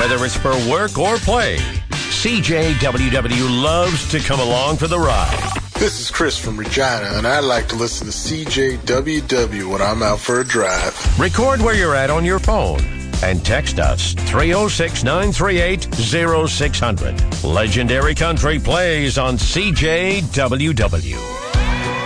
Whether it's for work or play, CJWW loves to come along for the ride. This is Chris from Regina, and I like to listen to CJWW when I'm out for a drive. Record where you're at on your phone and text us 306-938-0600. Legendary Country plays on CJWW.